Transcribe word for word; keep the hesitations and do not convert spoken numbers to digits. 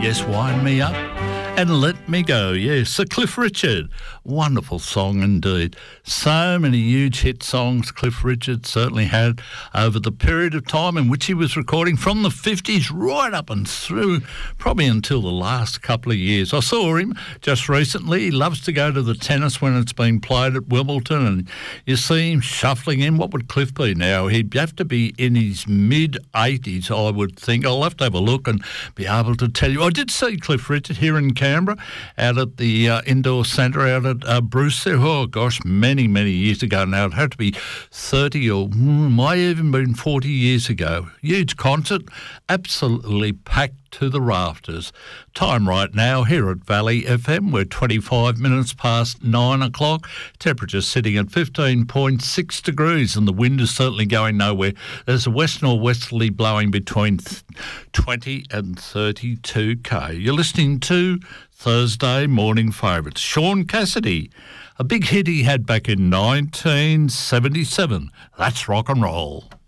Yes, Wind Me Up and Let Me Go. Yes, Sir Cliff Richard. Wonderful song indeed. So many huge hit songs Cliff Richard certainly had over the period of time in which he was recording, from the fifties right up and through probably until the last couple of years. I saw him just recently. He loves to go to the tennis when it's being played at Wimbledon, and you see him shuffling in. What would Cliff be now? He'd have to be in his mid-eighties, I would think. I'll have to have a look and be able to tell you. I did see Cliff Richard here in Canberra out at the uh, indoor centre out at uh, Bruce there. Oh, gosh, many, many years ago now. It had to be thirty or mm, might even been forty years ago. Huge concert, absolutely packed to the rafters. Time right now here at Valley F M. We're twenty-five minutes past nine o'clock. Temperature sitting at fifteen point six degrees, and the wind is certainly going nowhere. There's a west northwesterly blowing between twenty and thirty-two k. You're listening to Thursday Morning Favourites. Sean Cassidy, a big hit he had back in nineteen seventy-seven. That's rock and roll.